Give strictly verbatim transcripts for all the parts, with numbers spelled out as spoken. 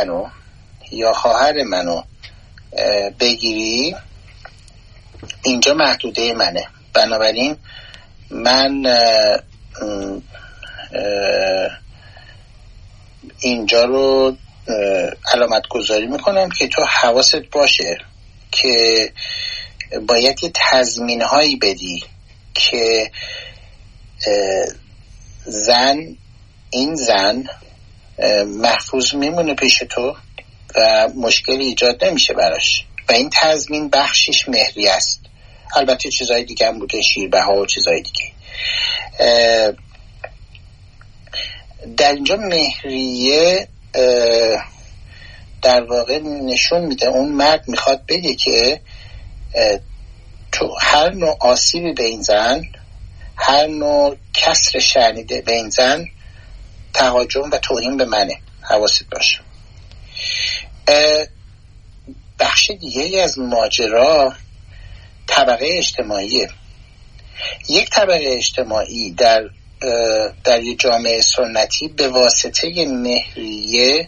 منو یا خواهر منو بگیری، اینجا محدوده منه. بنابراین من اه اه اینجا رو علامت گذاری میکنم که تو حواست باشه که باید یه تضمین هایی بدی که زن این زن محفوظ میمونه پیش تو و مشکلی ایجاد نمیشه براش، و این تضمین بخشش مهریه است. البته چیزهای دیگه هم بوده، شیربها و چیزهای دیگه. در اینجا مهریه در واقع نشون میده اون مرد میخواد بگه که تو هر نوع آسیبی به این زن، هر نوع کسر شنیده به این زن تهاجم و توهین به منه، حواست باشه. بخش دیگه ای از ماجرا طبقه اجتماعیه. یک طبقه اجتماعی در در یک جامعه سنتی به واسطه مهریه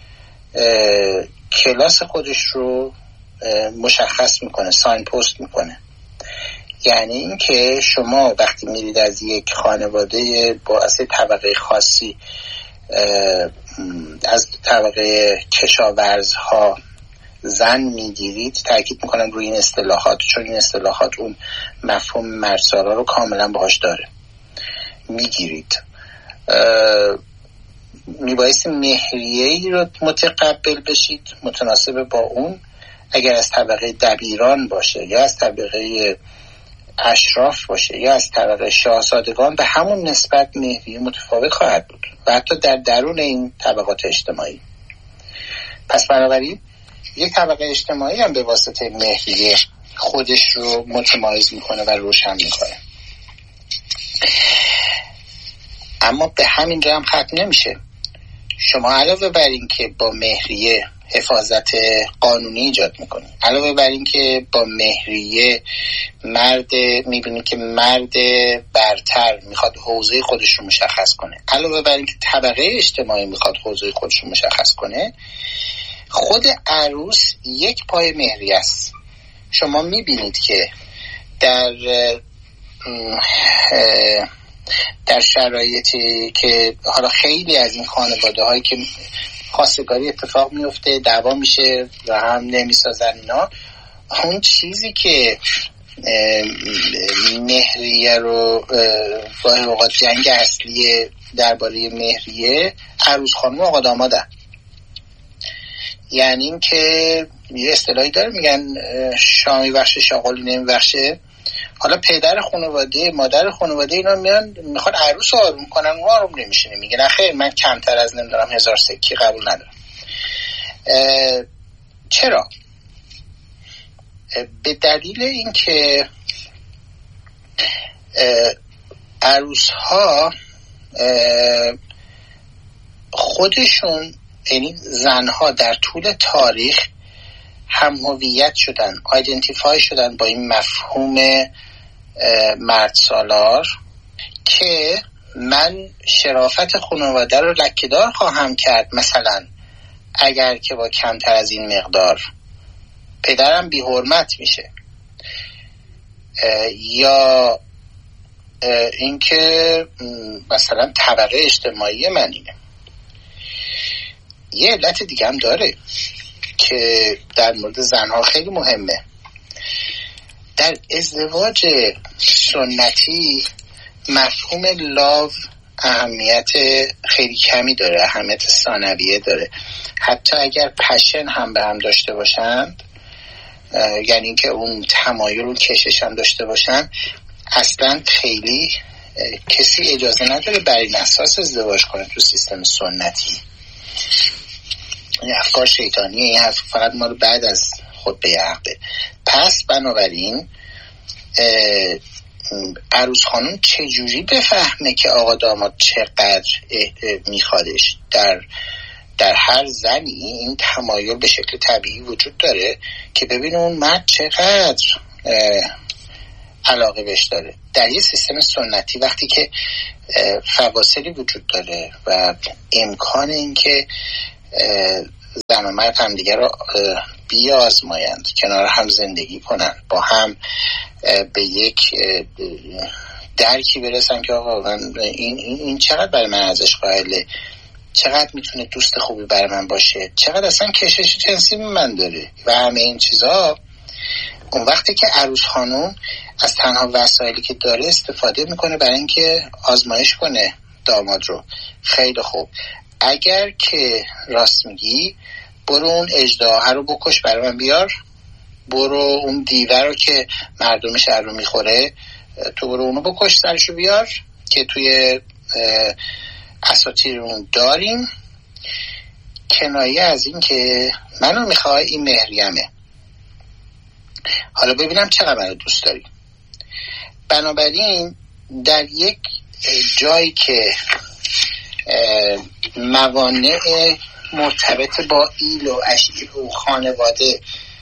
کلاس خودش رو مشخص میکنه، ساین پست میکنه. یعنی این که شما وقتی میرید از یک خانواده با اصل طبقه خاصی از طبقه کشاورزها زن میگیرید، تاکید میکنم روی این اصطلاحات چون این اصطلاحات اون مفهوم مرسارا رو کاملا باهاش داره، میگیرید، میبایستی مهریه‌ای رو متقبل بشید متناسب با اون. اگر از طبقه دبیران باشه یا از طبقه اشراف باشه یا از طبقه شاهزادگان، به همون نسبت مهریه متفاوت خواهد بود و حتی در درون این طبقات اجتماعی. پس بنابراین یک طبقه اجتماعی هم به واسطه مهریه خودش رو متمایز میکنه و روشن میکنه. اما به همین جا هم ختم نمیشه. شما علاوه بر این که با مهریه حفاظت قانونی ایجاد میکنی، علاوه بر این که با مهریه مرد میبینی که مرد برتر میخواد حوزه خودش رو مشخص کنه، علاوه بر این که طبقه اجتماعی میخواد حوزه خودش رو مشخص کنه، خود عروس یک پای مهریه است. شما میبینید که در در شرایطی که حالا خیلی از این خانواده هایی که خواستگاری اتفاق میفته، دعوا میشه و هم نمیسازن اینا، اون چیزی که مهریه رو گاهی اوقات جنگ اصلی درباره مهریه عروس خانم و آقا دامادن. یعنی این که یه اصطلاحی داره میگن شامی بخش شاغلی نمی بخشه. حالا پدر خانواده، مادر خانواده اینا میان میخوان عروس رو آروم کنن، اون آروم نمیشونه، میگه نه خیر من کمتر از نمیدونم هزار سکی قبول ندارم. چرا؟ به دلیل اینکه عروس ها خودشون، یعنی زنها در طول تاریخ هم هویت شدن، آیدنتیفای شدن با این مفهوم مرد سالار که من شرافت خانواده رو لکه‌دار خواهم کرد، مثلا اگر که با کمتر از این مقدار پدرم بی حرمت میشه، یا اینکه مثلا طبقه اجتماعی من اینه. یه علت دیگه هم داره که در مورد زنها خیلی مهمه. در ازدواج سنتی مفهوم لاو اهمیت خیلی کمی داره، اهمیت ثانویه داره. حتی اگر پشن هم به هم داشته باشند، یعنی اینکه اون تمایل، اون کشش هم داشته باشن، اصلا خیلی کسی اجازه نداره بر این اساس ازدواج کنه تو سیستم سنتی. این افکار شیطانیه، این حرف فقط مال بعد از خطبه عقده. پس بنابراین عروس خانم چجوری بفهمه که آقا داماد چقدر میخوادش؟ در در هر زنی این تمایل به شکل طبیعی وجود داره که ببینه اون مرد چقدر علاقه بهش داره. در یه سیستم سنتی وقتی که فواصلی وجود داره و امکان این که زن و مرد هم دیگر رو بیازمایند، کنار هم زندگی کنن، با هم به یک درکی برسن که آقا من این, این چقدر برای من ارزش قائله، چقدر میتونه دوست خوبی برای من باشه، چقدر اصلا کشش جنسی من داره و همه این چیزها. اون وقتی که عروس خانوم از تنها وسایلی که داره استفاده میکنه برای اینکه آزمایش کنه داماد رو. خیلی خوب، اگر که راست میگی برو اون اژدها رو بکش برای من بیار، برو اون دیوه رو که مردم شهر رو میخوره تو برو اونو بکش سرشو بیار که توی اساطیرمون داریم. کنایه از این که منو میخوای این مهریمه، حالا ببینم چقدر منو دوست داری. بنابراین در یک جایی که موانع مرتبط با ایل و اشیل و خانواده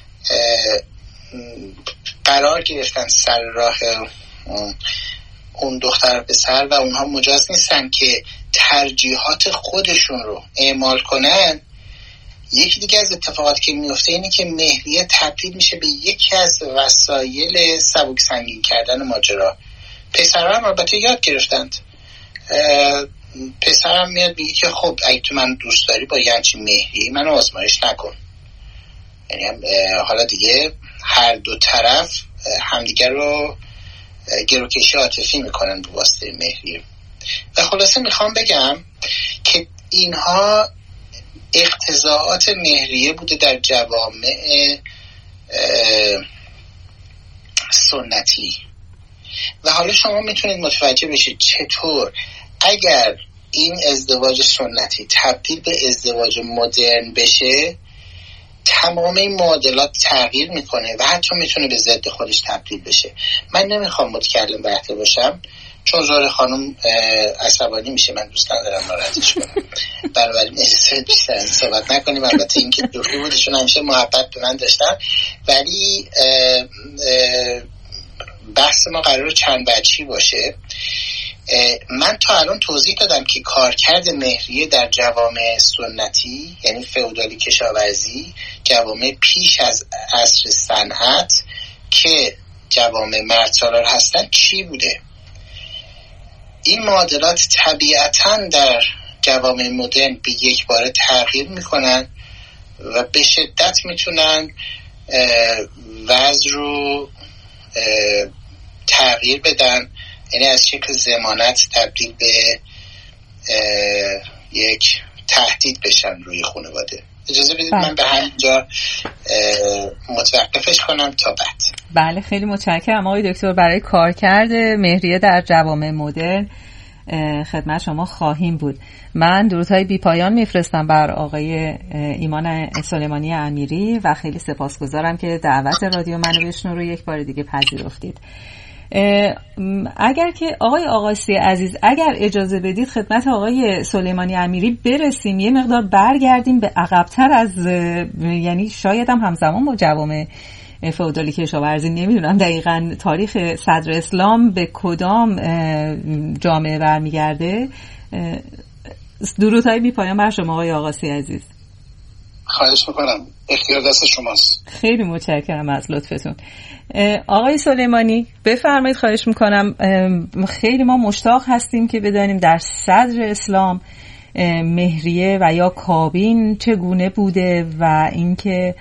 قرار گرفتن سر راه اون دختر و پسر و اونها مجاز نیستن که ترجیحات خودشون رو اعمال کنن، یکی دیگه از اتفاقاتی که میفته اینه که مهریه تبدیل میشه به یکی از وسایل سبک سنگین کردن ماجرا. پسرها هم البته یاد گرفتند، پسرم میاد میگه که خب اگه تو من دوست داری با یه همچین مهریه منو آزمایش نکن. یعنی حالا دیگه هر دو طرف همدیگر رو گروکشی عاطفی میکنن به واسطه مهریه. و خلاصه میخوام بگم که اینها اقتضاعات مهریه بوده در جوامع سنتی. و حالا شما میتونید متوجه بشید چطور اگر این ازدواج سنتی تبدیل به ازدواج مدرن بشه تمام این معادلات تغییر میکنه و حتی میتونه به ضد خودش تبدیل بشه. من نمیخوام متکلم وقته باشم چون زهره خانم عصبانی میشه، من دوست ندارم ناراحتش کنم، بنابراین اجازه بیشتر صحبت نکنیم. البته این که دوخی بودشون همیشه محبت به من داشتن، ولی اه اه بحث ما قرار چند بچی باشه. من تا الان توضیح دادم که کارکرد مهریه در جوامع سنتی یعنی فئودالی کشاورزی، جوامع پیش از عصر صنعت که جوامع مردسالار هستن چی بوده. این معادلات طبیعتاً در جوامع مدرن به یک باره تغییر میکنن و به شدت میتونن وضع رو تغییر بدن، یعنی از شکل ضمانت تبدیل به یک تهدید بشن روی خانواده. اجازه بدید من به همینجا متوقفش کنم تا بعد. بله خیلی متشکرم آقای دکتر. برای کارکرد مهریه در جوامع مدرن خدمت شما خواهیم بود. من درودهای بی پایان میفرستم بر آقای ایمان سلیمانی امیری و خیلی سپاسگزارم که دعوت رادیو منو بشنو رو یک بار دیگه پذیرفتید. اگر که آقای آقاسی عزیز اگر اجازه بدید خدمت آقای سلیمانی امیری برسیم، یه مقدار برگردیم به عقب‌تر از، یعنی شاید هم همزمان با جوامع فئودالی کشاورزی، نمیدونم دقیقاً تاریخ صدر اسلام به کدام جامعه برمیگرده. درودهای بی پایان بر شما آقای آقاسی عزیز. خواهش میکنم، اختیار دست شماست. خیلی متشکرم از لطفتون. آقای سلیمانی بفرمایید، خواهش میکنم. خیلی ما مشتاق هستیم که بدانیم در صدر اسلام مهریه و یا کابین چگونه بوده و اینکه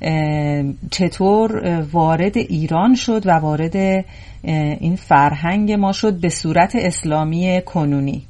چطور وارد ایران شد و وارد این فرهنگ ما شد به صورت اسلامی کنونی.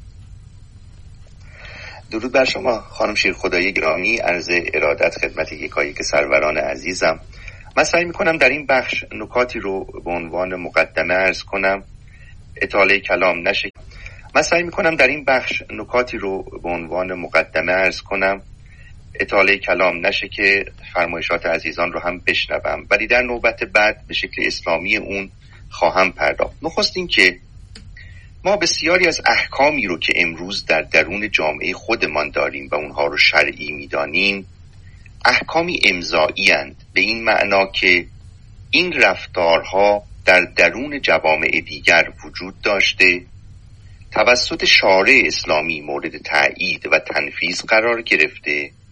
درود بر شما خانم شیرخدایی گرامی، عرض ارادت خدمت یکایک سروران عزیزم. من سعی میکنم در این بخش نکاتی رو به عنوان مقدمه عرض کنم اطاله کلام نشه. من سعی میکنم در این بخش نکاتی رو به عنوان مقدمه عرض کنم اطاله کلام نشه که فرمایشات عزیزان رو هم بشنوم، ولی در نوبت بعد به شکل اسلامی اون خواهم پرداخت. نخست این که ما بسیاری از احکامی رو که امروز در درون جامعه خودمان داریم و اونها رو شرعی میدانیم احکامی امضایی اند، به این معنا که این رفتارها در درون جوامع دیگر وجود داشته، توسط شارع اسلامی مورد تأیید و تنفیذ قرار گرفته